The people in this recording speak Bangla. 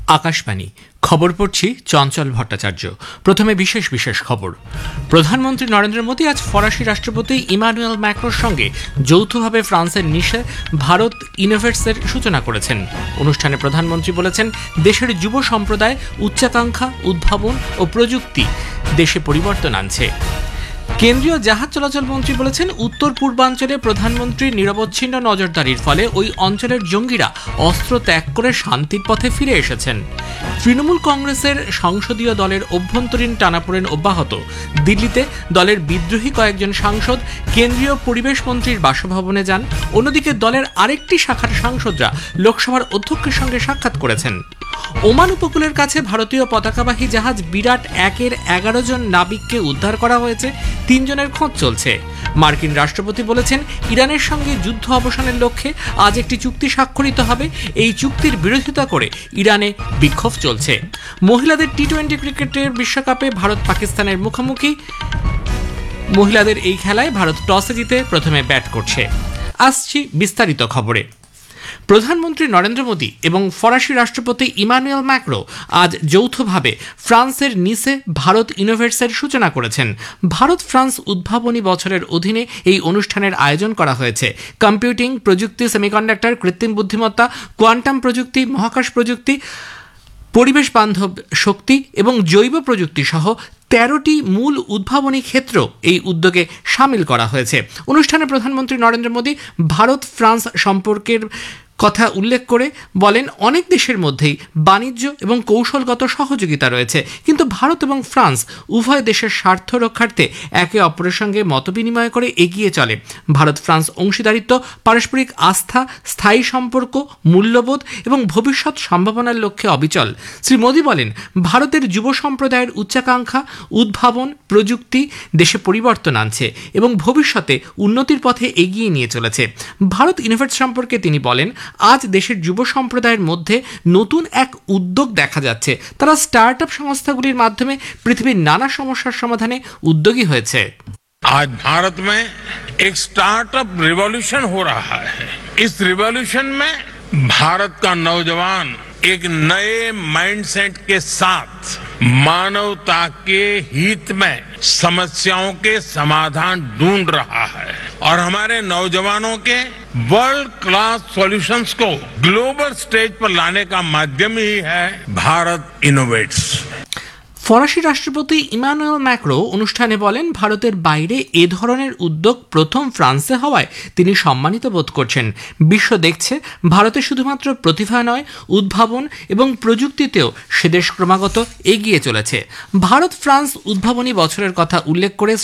আকাশবাণী খবর পড়ছি চঞ্চল ভট্টাচার্য। প্রথমে বিশেষ বিশেষ খবর। প্রধানমন্ত্রী নরেন্দ্র মোদী আজ ফরাসি রাষ্ট্রপতি ইমানুয়েল ম্যাক্রোর সঙ্গে যৌথভাবে ফ্রান্সের নিসে ভারত ইনোভেটসের সূচনা করেছেন। অনুষ্ঠানে প্রধানমন্ত্রী বলেছেন, দেশের যুব সম্প্রদায় উচ্চাকাঙ্ক্ষা, উদ্ভাবন ও প্রযুক্তি দেশে পরিবর্তন আনছে। কেন্দ্রীয় জাহাজ চলাচল মন্ত্রী বলেছেন, উত্তর পূর্বাঞ্চলে প্রধানমন্ত্রীর নিরবচ্ছিন্ন নজরদারির ফলে ওই অঞ্চলের জঙ্গিরা অস্ত্র ত্যাগ করে শান্তির পথে ফিরে এসেছেন। তৃণমূল কংগ্রেসের সংসদীয় দলের অভ্যন্তরীণ টানাপোড়েন অব্যাহত। দিল্লিতে দলের বিদ্রোহী কয়েকজন সাংসদ কেন্দ্রীয় পরিবেশ মন্ত্রীর বাসভবনে যান। অন্যদিকে দলের আরেকটি শাখার সাংসদরা লোকসভার অধ্যক্ষের সঙ্গে সাক্ষাৎ করেছেন। ওমান উপকূলের কাছে ভারতীয় পতাকাবাহী জাহাজ বিরাট 1-এর 11 জন নাবিককে উদ্ধার করা হয়েছে। 3 জনের খোঁজ চলছে। মার্কিন রাষ্ট্রপতি বলেছেন, ইরানের সঙ্গে যুদ্ধ অবসানের লক্ষ্যে আজ একটি চুক্তি স্বাক্ষরিত হবে। এই চুক্তির বিরোধিতা করে ইরানে বিক্ষোভ চলছে। মহিলাদের টি-20 ক্রিকেটের বিশ্বকাপে ভারত পাকিস্তানের মুখোমুখি। মহিলাদের এই খেলায় ভারত টসে জিতে প্রথমে ব্যাট করছে। আসছি বিস্তারিত খবরে। প্রধানমন্ত্রী নরেন্দ্র মোদী এবং ফরাসি রাষ্ট্রপতি ইমানুয়েল ম্যাক্রো আজ যৌথভাবে ফ্রান্সের নিসে ভারত ইনোভেটসের সূচনা করেছেন। ভারত ফ্রান্স উদ্ভাবনী বছরের অধীনে এই অনুষ্ঠানের আয়োজন করা হয়েছে। কম্পিউটিং প্রযুক্তি, সেমিকন্ডাক্টর, কৃত্রিম বুদ্ধিমত্তা, কোয়ান্টাম প্রযুক্তি, মহাকাশ প্রযুক্তি, পরিবেশ বান্ধব শক্তি এবং জৈব প্রযুক্তি সহ 13টি মূল উদ্ভাবনী ক্ষেত্র এই উদ্যোগে সামিল করা হয়েছে। অনুষ্ঠানে প্রধানমন্ত্রী নরেন্দ্র মোদী ভারত ফ্রান্স সম্পর্কের কথা উল্লেখ করে বলেন, অনেক দেশের মধ্যেই বাণিজ্য এবং কৌশলগত সহযোগিতা রয়েছে, কিন্তু ভারত এবং ফ্রান্স উভয় দেশের স্বার্থ রক্ষার্থে একে অপরের সঙ্গে মতবিনিময় করে এগিয়ে চলে। ভারত ফ্রান্স অংশীদারিত্ব পারস্পরিক আস্থা, স্থায়ী সম্পর্ক, মূল্যবোধ এবং ভবিষ্যৎ সম্ভাবনার লক্ষ্যে অবিচল। শ্রী মোদী বলেন, ভারতের যুব সম্প্রদায়ের উচ্চাকাঙ্ক্ষা, উদ্ভাবন, প্রযুক্তি দেশে পরিবর্তন আনছে এবং ভবিষ্যতে উন্নতির পথে এগিয়ে নিয়ে চলেছে। ভারত ইনোভেটস সম্পর্কে তিনি বলেন, আজ দেশের যুব সম্প্রদায়ের মধ্যে নতুন এক উদ্যোগ দেখা যাচ্ছে। তারা স্টার্টআপ সংস্থাগুলির মাধ্যমে পৃথিবীর নানা সমস্যার সমাধানে উদ্যোগী হয়েছে। आज भारत में एक स्टार्टअप रिवॉल्यूशन हो रहा है। इस रिवॉल्यूशन में भारत का नौजवान एक नए माइंडसेट के साथ मानवता के हित में समस्याओं के समाधान ढूंढ रहा है और हमारे नौजवानों के वर्ल्ड क्लास सॉल्यूशंस को ग्लोबल स्टेज पर लाने का माध्यम ही है भारत इनोवेट्स। ফরাসি রাষ্ট্রপতি ইমানুয়েল ম্যাক্রো অনুষ্ঠানে বলেন, ভারতের বাইরে এ ধরনের উদ্যোগ প্রথম ফ্রান্সে হওয়ায় তিনি সম্মানিত বোধ করছেন। বিশ্ব দেখছে ভারতে শুধুমাত্র প্রতিভা নয়, উদ্ভাবন এবং প্রযুক্তিতেও সে দেশ ক্রমাগত এগিয়ে চলেছে। ভারত ফ্রান্স উদ্ভাবনী বছরের কথা উল্লেখ করে